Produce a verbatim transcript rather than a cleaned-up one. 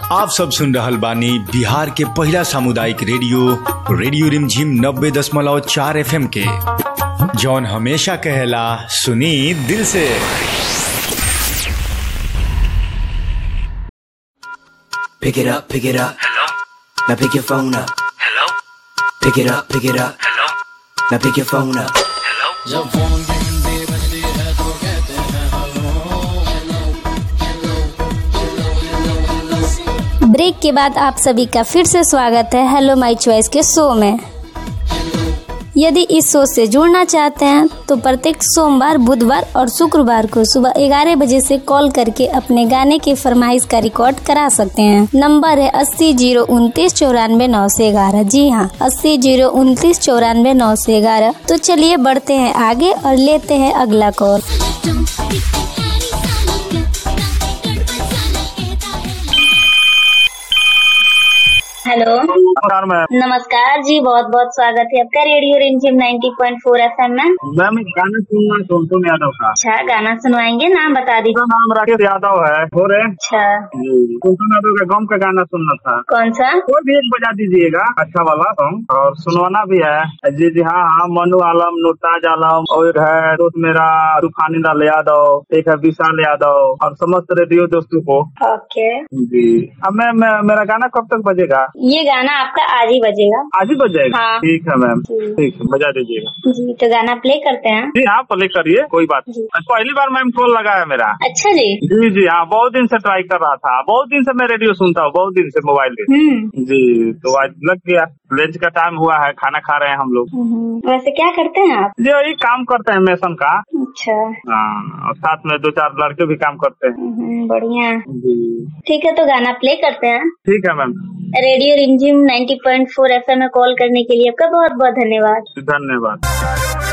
आप सब सुन रहल बानी बिहार के पहला सामुदायिक रेडियो रेडियो रिमझिम नब्बे दशमलव चार एफ एम के, जौन हमेशा कहेला सुनी दिल से। Pick it up, pick it up. Hello. Now pick your phone up. Hello. Pick it up, pick it up. Hello. Now pick your phone up. Hello. जब फोन की हिंदी बजती है तो कहते हैं hello hello hello hello hello hello. Break के बाद आप सभी का फिर से स्वागत है हेलो माय चॉइस के शो में। यदि इस शो से जुड़ना चाहते हैं तो प्रत्येक सोमवार, बुधवार और शुक्रवार को सुबह ग्यारह बजे से कॉल करके अपने गाने की फरमाइश का रिकॉर्ड करा सकते हैं। नंबर है अस्सी जीरो उनतीस चौरानवे नौ से ग्यारह। जी हाँ, अस्सी जीरो उनतीस चौरानवे नौ से ग्यारह। तो चलिए बढ़ते हैं आगे और लेते हैं अगला कॉल। हेलो, नमस्कार मैम। नमस्कार जी, बहुत बहुत स्वागत है आपका रेडियो रिमझिम नब्बे पॉइंट चार एफ एम में। मैम एक गाना सुनना टुनटुन यादव का। अच्छा, गाना सुनवाएंगे, नाम बता दीजिए। मेरा नाम राकेश यादव है। हो रहे अच्छा, टुनटुन यादव का गम का गाना सुनना था। कौन सा? कोई भी एक बजा दीजिएगा, अच्छा वाला सॉन्ग, और सुनवाना भी है। जी जी हाँ हाँ, मनु आलम, नुरताज आलम, और है दोस्त मेरा तूफानी लाल यादव, एक है विशाल यादव, और समस्त रेडियो दोस्तों को। ओके जी, अब मैं, मैं मेरा गाना कब तक बजेगा? ये गाना आपका आज ही बजेगा। आज ही बज जाएगा? हाँ। ठीक है मैम, जी। ठीक है, बजा दीजिएगा। जी, तो गाना प्ले करते हैं। जी हाँ, प्ले करिए, कोई बात जी। नहीं। पहली बार मैम कॉल लगा है मेरा। अच्छा जी। जी जी हाँ, बहुत दिन से ट्राई कर रहा था, बहुत दिन से मैं रेडियो सुनता हूँ, बहुत दिन से मोबाइल पे। हम्म जी, तो आज लग गया। लंच का टाइम हुआ है, खाना खा रहे हैं हम लोग। हम्म, वैसे क्या करते हैं आप? जी, वही काम करते हैं मेसन का। अच्छा। हाँ, और साथ में दो चार लड़के भी काम करते हैं। हम्म, बढ़िया। जी ठीक है, तो गाना प्ले करते हैं। ठीक है मैम, रेडियो रिमझिम नब्बे पॉइंट चार एफ एम में कॉल करने के लिए आपका बहुत बहुत धन्यवाद। धन्यवाद।